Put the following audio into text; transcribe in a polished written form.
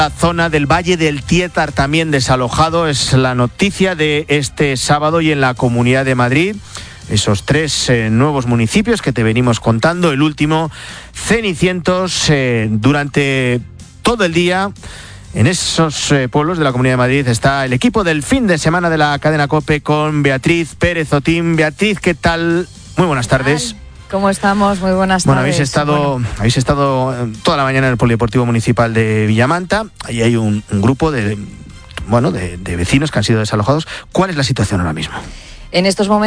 La zona del Valle del Tietar también desalojado, es la noticia de este sábado, y en la Comunidad de Madrid esos 3 nuevos municipios que te venimos contando. El último, Cenicientos, durante todo el día. En esos pueblos de la Comunidad de Madrid está el equipo del fin de semana de la cadena COPE con Beatriz Pérez Otín. Beatriz, ¿qué tal? Muy buenas tardes. ¿Cómo estamos? Muy buenas tardes. Bueno, habéis estado toda la mañana en el Polideportivo Municipal de Villamanta. Ahí hay un grupo de vecinos que han sido desalojados. ¿Cuál es la situación ahora mismo? En estos momentos